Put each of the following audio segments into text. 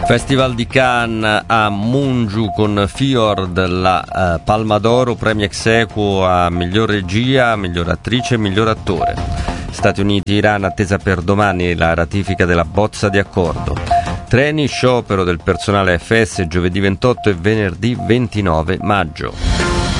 Festival di Cannes a Mungiu con Fjord, la Palma d'Oro, premio ex equo a miglior regia, miglior attrice e miglior attore. Stati Uniti-Iran attesa per domani la ratifica della bozza di accordo. Treni, sciopero del personale FS giovedì 28 e venerdì 29 maggio.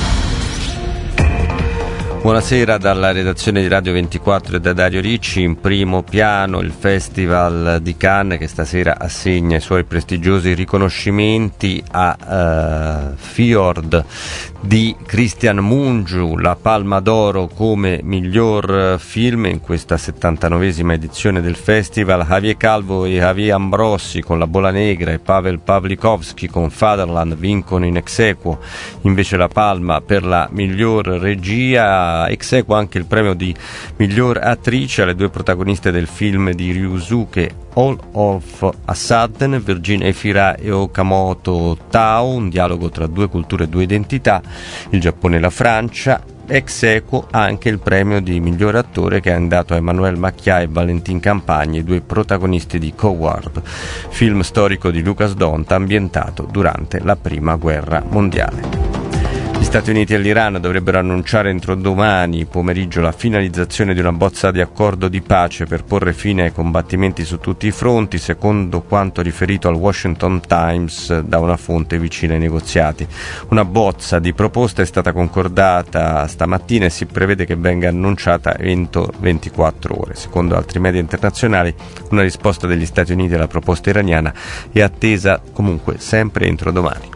Buonasera dalla redazione di Radio 24 e da Dario Ricci. In primo piano il Festival di Cannes che stasera assegna i suoi prestigiosi riconoscimenti a Fjord di Cristian Mungiu, la Palma d'Oro come miglior film in questa 79esima edizione del festival. Javier Calvo e Javier Ambrossi con La Bola Negra e Pavel Pawlikowski con Fatherland vincono in ex equo invece la Palma per la miglior regia. Ex equo anche il premio di miglior attrice alle due protagoniste del film di Ryusuke All of a Sudden, Virginia Efira e Okamoto Tao, un dialogo tra due culture e due identità, il Giappone e la Francia. Ex equo anche il premio di miglior attore che è andato a Emmanuel Macchia e Valentin Campagni, due protagonisti di Coward, film storico di Lucas Donta ambientato durante la Prima Guerra Mondiale. Gli Stati Uniti e l'Iran dovrebbero annunciare entro domani pomeriggio la finalizzazione di una bozza di accordo di pace per porre fine ai combattimenti su tutti i fronti, secondo quanto riferito al Washington Times da una fonte vicina ai negoziati. Una bozza di proposta è stata concordata stamattina e si prevede che venga annunciata entro 24 ore. Secondo altri media internazionali, una risposta degli Stati Uniti alla proposta iraniana è attesa comunque sempre entro domani.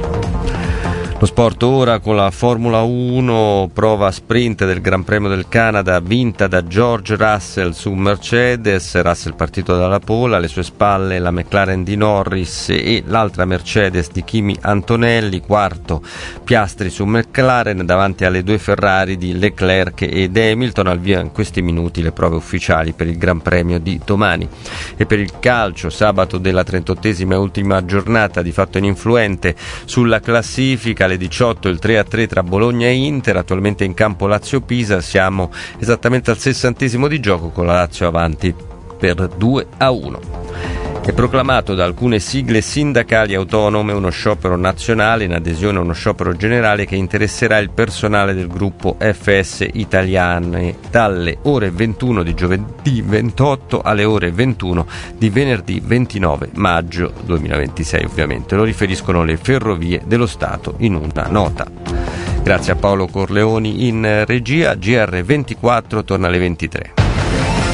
Lo sport ora con la Formula 1, prova sprint del Gran Premio del Canada vinta da George Russell su Mercedes. Russell partito dalla pole, alle sue spalle la McLaren di Norris e l'altra Mercedes di Kimi Antonelli, quarto Piastri su McLaren davanti alle due Ferrari di Leclerc ed Hamilton. Al via in questi minuti le prove ufficiali per il Gran Premio di domani. E per il calcio, sabato della 38esima e ultima giornata di fatto ininfluente sulla classifica, alle 18 il 3-3 tra Bologna e Inter, attualmente in campo Lazio-Pisa, siamo esattamente al 60° di gioco con la Lazio avanti per 2-1. È proclamato da alcune sigle sindacali autonome uno sciopero nazionale in adesione a uno sciopero generale che interesserà il personale del gruppo FS Italiane dalle ore 21 di giovedì 28 alle ore 21 di venerdì 29 maggio 2026. Ovviamente lo riferiscono le Ferrovie dello Stato in una nota. Grazie a Paolo Corleoni in regia. GR24 torna alle 23.